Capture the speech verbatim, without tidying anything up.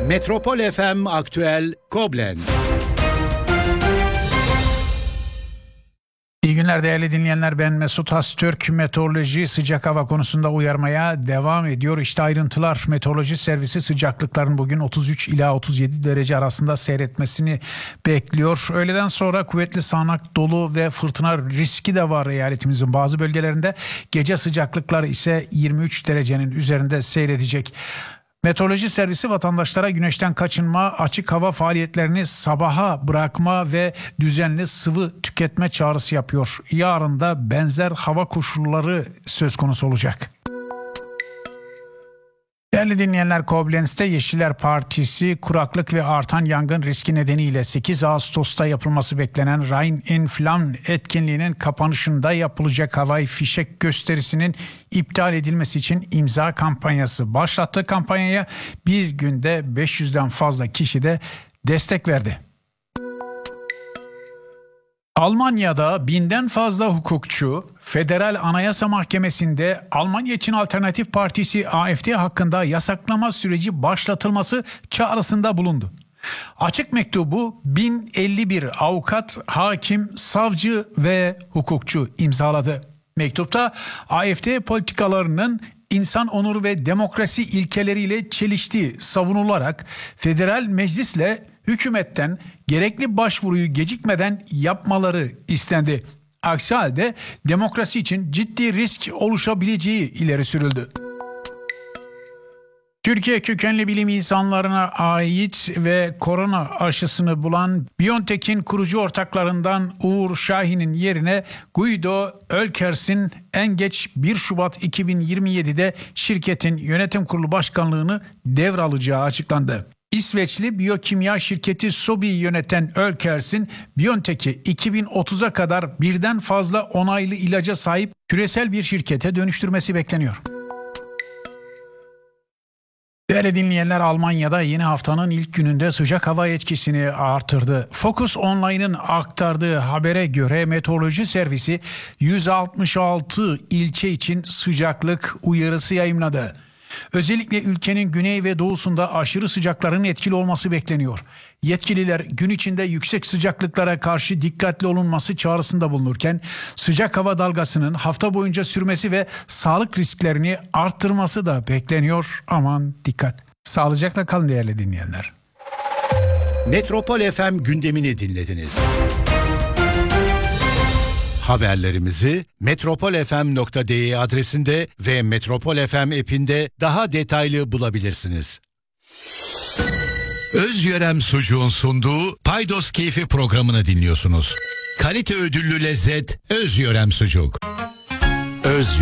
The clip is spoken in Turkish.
Metropol F M Aktüel Koblenz. İyi günler değerli dinleyenler, ben Mesut Hastürk. Meteoroloji sıcak hava konusunda uyarmaya devam ediyor. İşte ayrıntılar. Meteoroloji servisi sıcaklıkların bugün otuz üç ila otuz yedi derece arasında seyretmesini bekliyor. Öğleden sonra kuvvetli sağanak dolu ve fırtına riski de var eyaletimizin bazı bölgelerinde. Gece sıcaklıklar ise yirmi üç derecenin üzerinde seyredecek. Meteoroloji servisi vatandaşlara güneşten kaçınma, açık hava faaliyetlerini sabaha bırakma ve düzenli sıvı tüketme çağrısı yapıyor. Yarın da benzer hava koşulları söz konusu olacak. Değerli dinleyenler, Koblenz'te Yeşiller Partisi kuraklık ve artan yangın riski nedeniyle sekiz Ağustos'ta yapılması beklenen Rhein in Flammen etkinliğinin kapanışında yapılacak havai fişek gösterisinin iptal edilmesi için imza kampanyası başlattı. Kampanyaya bir günde beş yüzden fazla kişi de destek verdi. Almanya'da binden fazla hukukçu Federal Anayasa Mahkemesi'nde Almanya için Alternatif Partisi A F D hakkında yasaklama süreci başlatılması çağrısında bulundu. Açık mektubu bin elli bir avukat, hakim, savcı ve hukukçu imzaladı. Mektupta A F D politikalarının insan onuru ve demokrasi ilkeleriyle çeliştiği savunularak federal meclisle hükümetten gerekli başvuruyu gecikmeden yapmaları istendi. Aksi halde demokrasi için ciddi risk oluşabileceği ileri sürüldü. Türkiye kökenli bilim insanlarına ait ve korona aşısını bulan BioNTech'in kurucu ortaklarından Uğur Şahin'in yerine Guido Oelkers'in en geç bir Şubat iki bin yirmi yedi'de şirketin yönetim kurulu başkanlığını devralacağı açıklandı. İsveçli biyokimya şirketi Sobi'yi yöneten Oelkers'in BioNTech'i iki bin otuz'a kadar birden fazla onaylı ilaca sahip küresel bir şirkete dönüştürmesi bekleniyor. Değerli dinleyenler, Almanya'da yeni haftanın ilk gününde sıcak hava etkisini artırdı. Focus Online'ın aktardığı habere göre meteoroloji servisi yüz altmış altı ilçe için sıcaklık uyarısı yayımladı. Özellikle ülkenin güney ve doğusunda aşırı sıcakların etkili olması bekleniyor. Yetkililer gün içinde yüksek sıcaklıklara karşı dikkatli olunması çağrısında bulunurken sıcak hava dalgasının hafta boyunca sürmesi ve sağlık risklerini arttırması da bekleniyor. Aman dikkat. Sağlıcakla kalın değerli dinleyenler. Metropol F M gündemini dinlediniz. Haberlerimizi metropol f m nokta d e adresinde ve Metropol F M app'inde daha detaylı bulabilirsiniz. Özyörem Sucuğun sunduğu Paydos Keyfi programını dinliyorsunuz. Kalite ödüllü lezzet Özyörem Sucuk. Özyörem.